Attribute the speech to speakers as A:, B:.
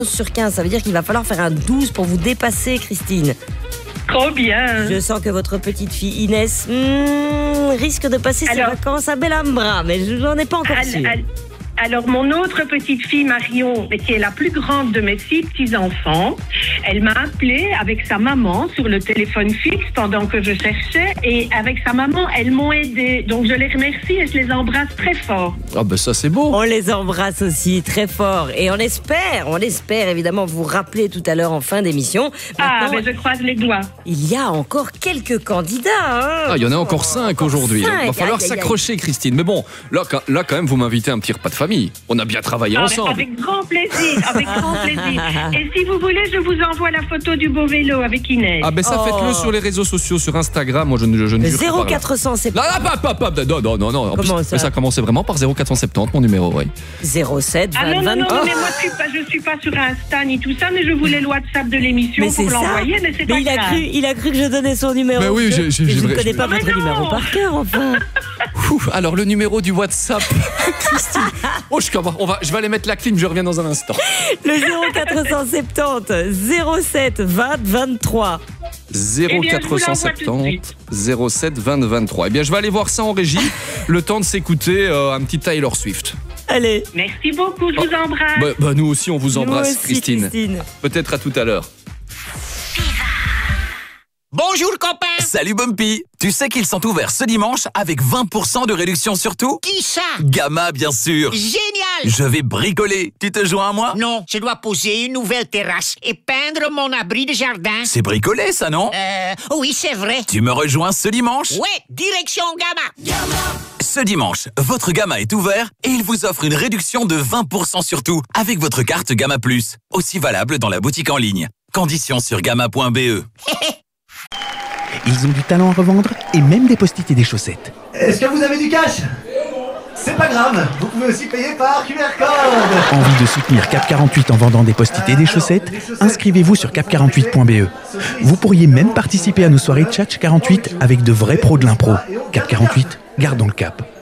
A: sur 15, ça veut dire qu'il va falloir faire un 12 pour vous dépasser, Christine.
B: Trop bien.
A: Je sens que votre petite fille Inès risque de passer ses vacances à Bellambra, mais je n'en ai pas encore su.
B: Alors, mon autre petite fille, Marion, qui est la plus grande de mes 6 petits-enfants, elle m'a appelée avec sa maman sur le téléphone fixe pendant que je cherchais. Et avec sa maman, elles m'ont aidée. Donc, je les remercie et je les embrasse très fort.
C: Ah ben ça, c'est beau.
A: On les embrasse aussi très fort. Et on espère évidemment vous rappeler tout à l'heure en fin d'émission.
B: Maintenant, mais je croise les doigts.
A: Il y a encore quelques candidats. Hein.
C: Il y en a encore 5 aujourd'hui. Il va falloir s'accrocher, Christine. Mais bon, là, quand même, vous m'invitez à un petit repas de famille. On a bien travaillé ensemble.
B: Avec grand plaisir, avec grand plaisir. Et si vous voulez, je vous envoie la photo du beau vélo avec Inès.
C: Ah ben ça, faites-le sur les réseaux sociaux, sur Instagram. Moi, je ne jure pas.
A: 0470.
C: Non. En
A: Comment
C: plus,
A: ça
C: ça commençait vraiment par 0470, mon numéro, oui.
A: 07 20
B: non,
A: 23.
B: mais moi, je suis pas sur Insta ni tout ça, mais je voulais le WhatsApp de l'émission pour l'envoyer, mais c'est pas grave.
A: Il a cru que je donnais son numéro.
C: Mais oui,
A: je ne connais pas votre numéro par cœur, enfin.
C: Alors, le numéro du WhatsApp, Christine. Je vais aller mettre la clim, je reviens dans un instant.
A: Le 0470 07 20 23.
C: 0470 07 20 23. Eh bien, je vais aller voir ça en régie. Le temps de s'écouter un petit Taylor Swift.
A: Allez.
B: Merci beaucoup, je vous embrasse.
C: Nous aussi, on vous embrasse,
A: Nous aussi,
C: Christine. Peut-être à tout à l'heure.
D: Bonjour copains.
E: Salut Bumpy. Tu sais qu'ils sont ouverts ce dimanche avec 20% de réduction sur tout?
D: Qui ça?
E: Gamma, bien sûr.
D: Génial.
E: Je vais bricoler. Tu te joins à moi?
D: Non, je dois poser une nouvelle terrasse et peindre mon abri de jardin.
E: C'est bricoler ça, non?
D: Oui, c'est vrai.
E: Tu me rejoins ce dimanche?
D: Ouais, direction Gamma.
E: Ce dimanche, votre Gamma est ouvert et il vous offre une réduction de 20% sur tout avec votre carte Gamma Plus. Aussi valable dans la boutique en ligne. Conditions sur gamma.be.
F: Ils ont du talent à revendre et même des post-it et des chaussettes.
G: Est-ce que vous avez du cash? C'est pas grave, vous pouvez aussi payer par QR code.
F: Envie de soutenir Cap 48 en vendant des post-it et des chaussettes? Inscrivez-vous sur cap48.be. Vous pourriez même participer à nos soirées Tchatch 48 avec de vrais pros de l'impro. Cap 48, gardons le cap.